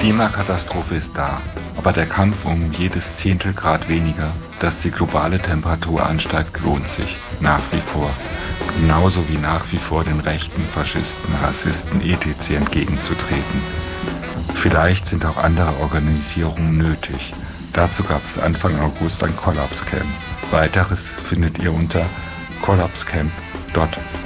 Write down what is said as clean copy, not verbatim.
Klimakatastrophe ist da, aber der Kampf um jedes Zehntelgrad weniger, dass die globale Temperatur ansteigt, lohnt sich nach wie vor. Genauso wie nach wie vor den Rechten, Faschisten, Rassisten etc. entgegenzutreten. Vielleicht sind auch andere Organisierungen nötig. Dazu gab es Anfang August ein Collapse Camp. Weiteres findet ihr unter collapsecamp.org.